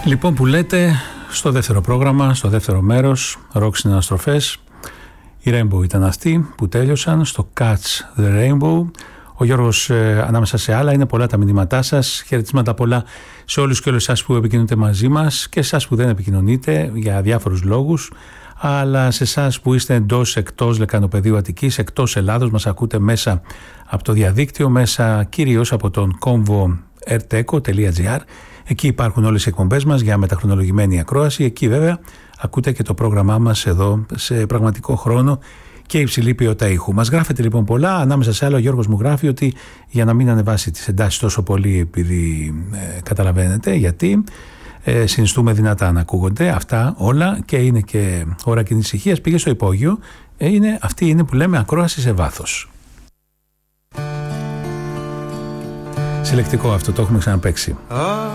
Λοιπόν, που λέτε στο δεύτερο πρόγραμμα, στο δεύτερο μέρος, Rock συναναστροφές, οι Rainbow ήταν αυτοί που τέλειωσαν στο Catch the Rainbow. Ο Γιώργος, ανάμεσα σε άλλα, είναι πολλά τα μηνύματά σας. Χαιρετίσματα πολλά σε όλους και όλες εσάς που επικοινωνείτε μαζί μας και εσάς που δεν επικοινωνείτε για διάφορους λόγους. Αλλά σε εσάς που είστε εντός, εκτός Λεκανοπεδίου Αττικής, εκτός Ελλάδος, μας ακούτε μέσα από το διαδίκτυο, μέσα κυρίως από τον κόμβο rteco.gr. Εκεί υπάρχουν όλες οι εκπομπές μας για μεταχρονολογημένη ακρόαση. Εκεί βέβαια ακούτε και το πρόγραμμά μας εδώ σε πραγματικό χρόνο και υψηλή ποιότητα ήχου. Μας γράφετε λοιπόν πολλά. Ανάμεσα σε άλλο, ο Γιώργος μου γράφει ότι για να μην ανεβάσει τις εντάσεις τόσο πολύ, επειδή καταλαβαίνετε γιατί, συνιστούμε δυνατά να ακούγονται αυτά όλα και είναι και ώρα κοινής ησυχίας. Πήγε στο υπόγειο. Αυτή είναι που λέμε ακρόαση σε βάθος. Συλλεκτικό αυτό, το έχουμε ξαναπαίξει.